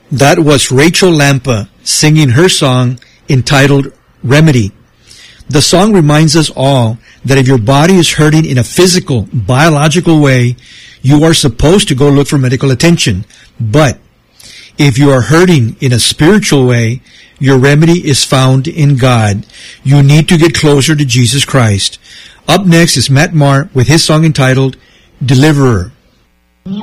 That was Rachel Lampa singing her song entitled Remedy. The song reminds us all that if your body is hurting in a physical, biological way, you are supposed to go look for medical attention. But if you are hurting in a spiritual way, your remedy is found in God. You need to get closer to Jesus Christ. Up next is Matt Maher with his song entitled Deliverer.